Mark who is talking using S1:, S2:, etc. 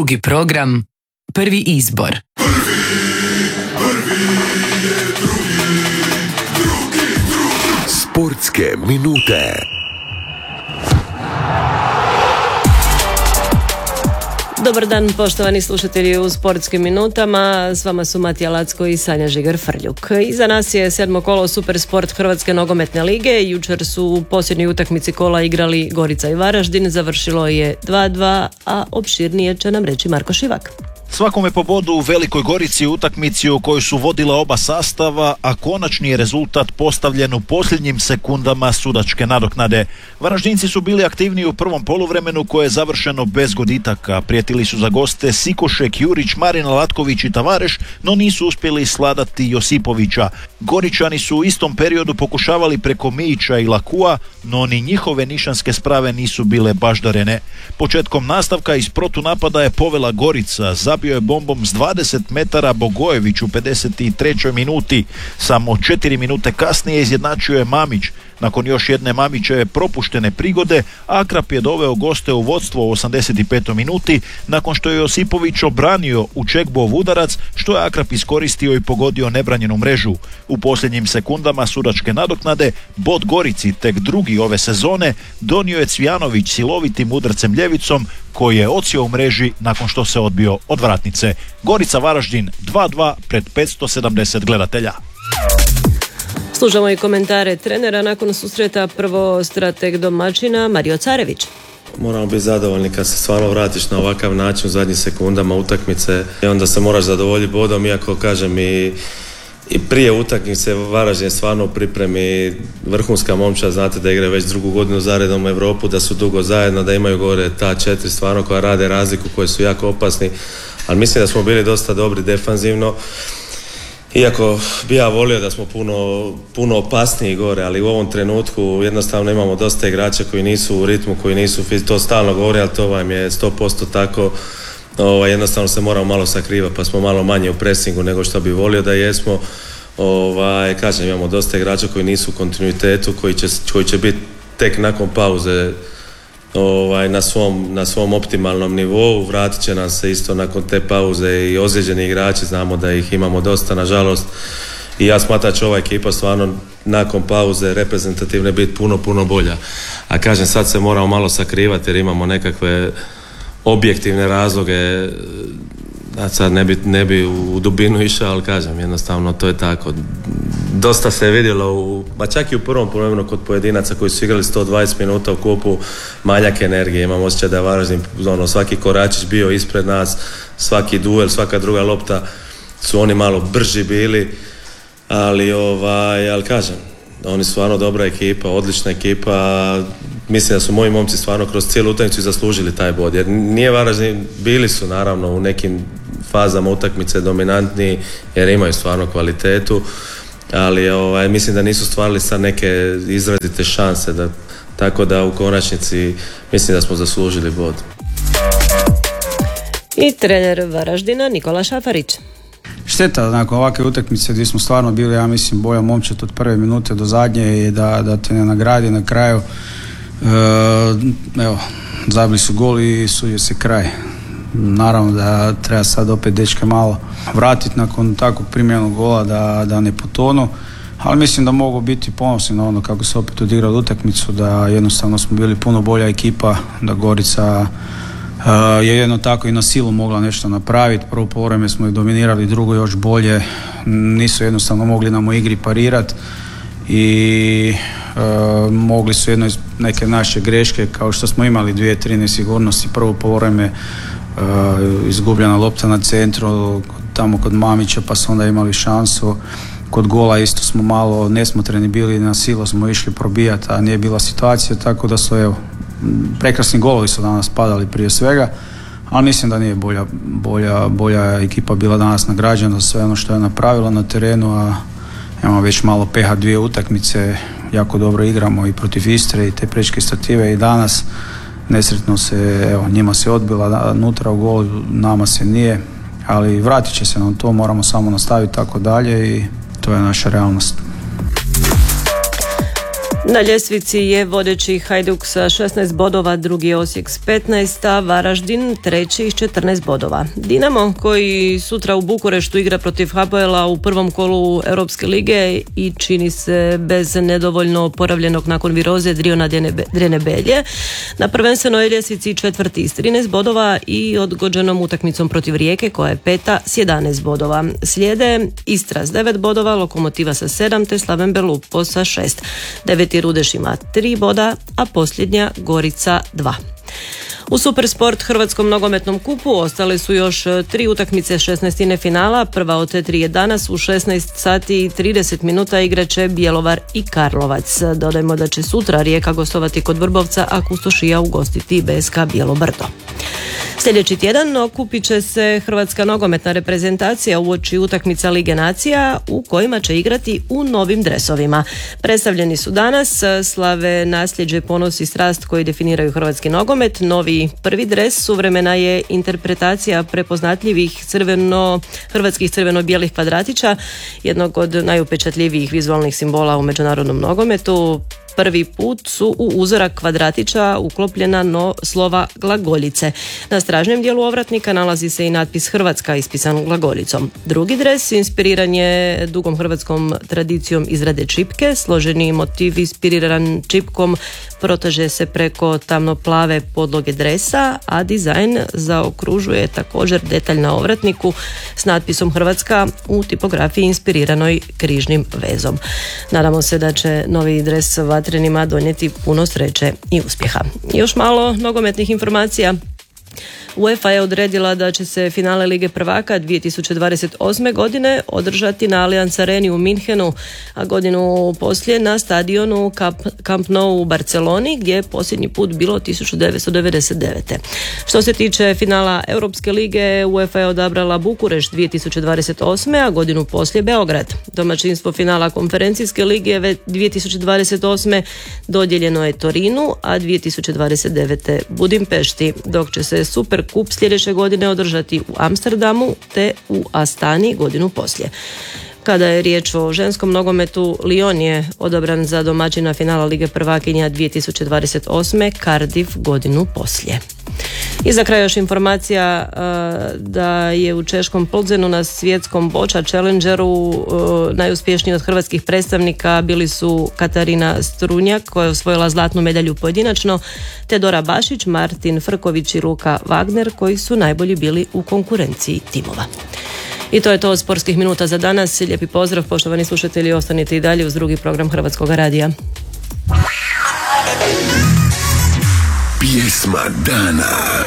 S1: drugi program, prvi izbor.
S2: Sportske minute.
S3: Dobar dan, poštovani slušatelji u Sportskim minutama. S vama su Matija Lacko i Sanja Žigar-Frljuk. Iza nas je 7. kolo Supersport Hrvatske nogometne lige. Jučer su u posljednjoj utakmici kola igrali Gorica i Varaždin. Završilo je 2-2, a opširnije će nam reći Marko Šivak.
S4: Svakome po bodu u Velikoj Gorici u utakmici u kojoj su vodila oba sastava, a konačni je rezultat postavljen u posljednjim sekundama sudačke nadoknade. Varaždinci su bili aktivniji u prvom poluvremenu koje je završeno bez goditaka. Prijetili su za goste Sikošek, Jurić, Marina Latković i Tavareš, no nisu uspjeli sladati Josipovića. Goričani su u istom periodu pokušavali preko Mijića i Lakua, no ni njihove nišanske sprave nisu bile baždarene. Početkom nastavka iz protunapada je povela Gorica, zabio je bombom s 20 metara Bogojević u 53. minuti. Samo 4 minute kasnije izjednačio je Mamić. Nakon još jedne Mamićeve propuštene prigode, Akrap je doveo goste u vodstvo u 85. minuti, nakon što je Josipović obranio u Čekbov udarac, što je Akrap iskoristio i pogodio nebranjenu mrežu. U posljednjim sekundama sudačke nadoknade, bod Gorici, tek drugi ove sezone, donio je Cvijanović silovitim udarcem ljevicom, koji je odsjeo u mreži nakon što se odbio od vratnice. Gorica Varaždin 2-2 pred 570 gledatelja.
S3: Slušamo i komentare trenera nakon susreta. Prvo strateg domaćina Mario Carević.
S5: Moramo biti zadovoljni kad se stvarno vratiš na ovakav način u zadnjim sekundama utakmice i onda se moraš zadovoljiti bodom, iako kažem i prije utakmice Varaždin je stvarno u pripremi vrhunska momčad, znate da igraju već drugu godinu zaredom u Europu, da su dugo zajedno, da imaju gore ta 4 stvarno koja rade razliku, koji su jako opasni, ali mislim da smo bili dosta dobri defanzivno. Iako bi ja volio da smo puno opasniji gore, ali u ovom trenutku jednostavno imamo dosta igrača koji nisu u ritmu, koji nisu, to stalno govori, ali to vam je 100% tako. Jednostavno se moramo malo sakrivati, pa smo malo manje u presingu nego što bi volio da jesmo. Kažem, imamo dosta igrača koji nisu u kontinuitetu, koji će biti tek nakon pauze na svom optimalnom nivou. Vratit će nam se isto nakon te pauze i ozlijeđeni igrači, znamo da ih imamo dosta, nažalost, i ja smatram da će ova ekipa stvarno nakon pauze reprezentativne biti puno bolja. A kažem, sad se moramo malo sakrivati jer imamo nekakve objektivne razloge, da sad ne bi u dubinu išao, ali kažem, jednostavno to je tako. Dosta se je vidjelo, čak i u prvom poluvremenu kod pojedinaca koji su igrali 120 minuta u kupu, manjak energije. Imam osjećaj da je Varaždin, svaki koračić bio ispred nas, svaki duel, svaka druga lopta su oni malo brži bili, ali kažem, oni su stvarno dobra ekipa, odlična ekipa. Mislim da su moji momci stvarno kroz cijelu utakmicu zaslužili taj bod, jer nije Varaždin, bili su naravno u nekim fazama utakmice dominantniji jer imaju stvarno kvalitetu, ali mislim da nisu stvarili sad neke izrazite šanse, tako da u konačnici mislim da smo zaslužili bod.
S3: I trener Varaždina Nikola Šafarić.
S6: Šteta nakon ovakve utakmice gdje smo stvarno bili, ja mislim, bolja momčad od prve minute do zadnje i da te ne nagradi na kraju. Zabili su gol i sudio se kraj. Naravno da treba sad opet dečke malo vratiti nakon takvog primljenog gola da ne potonu, ali mislim da mogu biti ponosni na ono kako se opet odigrali utakmicu, da jednostavno smo bili puno bolja ekipa, da Gorica je jedno tako i na silu mogla nešto napraviti. Prvo poluvreme smo ih dominirali, drugo još bolje, nisu jednostavno mogli nam u igri parirati i mogli su neke naše greške, kao što smo imali 2-3 nesigurnosti. Prvo poluvreme izgubljena lopta na centru tamo kod Mamića, pa su onda imali šansu. Kod gola isto smo malo nesmotreni bili, na silu smo išli probijati, a nije bila situacija, tako da su prekrasni golovi su danas padali prije svega, ali mislim da nije bolja ekipa bila danas nagrađena za sve ono što je napravila na terenu, a imamo već malo peha, 2 utakmice, jako dobro igramo i protiv Istre i te prečke stative i danas. Nesretno se, njima se odbila nutra u gol, nama se nije, ali vratit će se nam to, moramo samo nastaviti tako dalje i to je naša realnost.
S3: Na ljestvici je vodeći Hajduk sa 16 bodova, drugi je Osijek s 15, a Varaždin treći s 14 bodova. Dinamo, koji sutra u Bukureštu igra protiv Hapoela u prvom kolu Europske lige i čini se bez nedovoljno oporavljenog nakon viroze Driona Drenebelje, na prvenstvenoj ljestvici četvrti s 13 bodova i odgođenom utakmicom protiv Rijeke koja je peta s 11 bodova. Slijede Istra s 9 bodova, Lokomotiva sa 7 te Slaven Belupo sa 6. Deveti Rudeš ima 3 boda, a posljednja Gorica 2. U Supersport Hrvatskom nogometnom kupu ostale su još 3 utakmice 16. finala. Prva od te 3 je danas u 16 sati i 30 minuta igraće Bjelovar i Karlovac. Dodajmo da će sutra Rijeka gostovati kod Vrbovca, a Kustošija ugostiti BSK Bijelo Brdo. Sljedeći tjedan okupit će se Hrvatska nogometna reprezentacija uoči utakmica Lige nacija u kojima će igrati u novim dresovima. Predstavljeni su danas, slave nasljeđe, ponos i strast koji definiraju hrvatski nogomet. Novi prvi dres suvremena je interpretacija prepoznatljivih hrvatskih crveno-bijelih kvadratića, jednog od najupečatljivijih vizualnih simbola u međunarodnom nogometu. Prvi put su u uzorak kvadratića uklopljena slova glagoljice. Na stražnjem dijelu ovratnika nalazi se i natpis Hrvatska ispisan glagoljicom. Drugi dres inspiriran je dugom hrvatskom tradicijom izrade čipke. Složeni motiv inspiriran čipkom proteže se preko tamnoplave podloge dresa, a dizajn zaokružuje također detalj na ovratniku s natpisom Hrvatska u tipografiji inspiriranoj križnim vezom. Nadamo se da će novi dres vatrenima donijeti puno sreće i uspjeha. Još malo nogometnih informacija. UEFA je odredila da će se finale Lige prvaka 2028. godine održati na Allianz Areni u Minhenu, a godinu poslije na stadionu Camp Nou u Barceloni, gdje je posljednji put bilo 1999. Što se tiče finala Europske lige, UEFA je odabrala Bukurešt 2028. a godinu poslije Beograd. Domaćinstvo finala Konferencijske lige 2028. dodijeljeno je Torinu, a 2029. Budimpešti, dok će se Super Kup sljedeće godine održati u Amsterdamu te u Astani godinu poslije. Kada je riječ o ženskom nogometu, Lyon je odabran za domaćina finala Lige prvakinja 2028. Cardiff godinu poslije. I za kraj još informacija da je u češkom Plzenu na svjetskom boča Challengeru najuspješniji od hrvatskih predstavnika bili su Katarina Strunjak, koja je osvojila zlatnu medalju pojedinačno, te Dora Bašić, Martin Frković i Luka Wagner, koji su najbolji bili u konkurenciji timova. I to je to od sportskih minuta za danas. Lijepi pozdrav, poštovani slušatelji, ostanite i dalje uz drugi program Hrvatskog radija.
S2: Pjesma dana.